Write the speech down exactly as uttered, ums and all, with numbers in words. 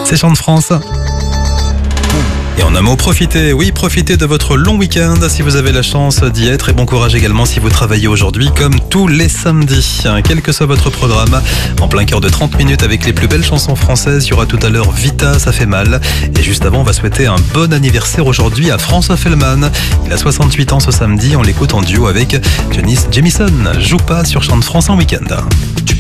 C'est Chant de France. Et en un mot, profitez, oui, profitez de votre long week-end si vous avez la chance d'y être, et bon courage également si vous travaillez aujourd'hui comme tous les samedis. Quel que soit votre programme, en plein cœur de trente minutes avec les plus belles chansons françaises, il y aura tout à l'heure Vita, ça fait mal. Et juste avant, on va souhaiter un bon anniversaire aujourd'hui à François Fellman. Il a soixante-huit ans ce samedi, on l'écoute en duo avec Janice Jamison. Joue pas sur Chant de France en week-end.